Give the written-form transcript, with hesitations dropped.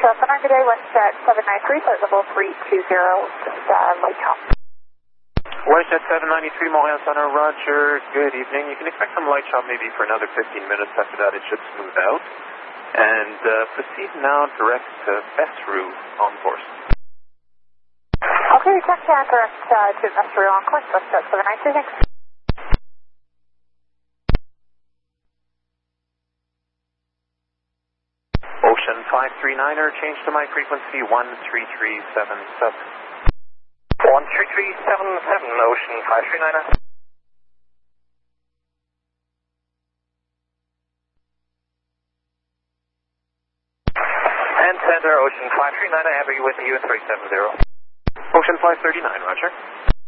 Cessna, good day, WestJet 793, flight level 320, light chop. WestJet 793, Montreal Center, roger, good evening. You can expect some light chop maybe for another 15 minutes. After that it should smooth out. And proceed now direct to Besru on course. Okay, check direct to Besru on course, WestJet 793, thanks. Ocean 539er, change to my frequency 13377. 13377, Ocean 539er. And center, Ocean 539er, happy with you, 370. Ocean 539, roger.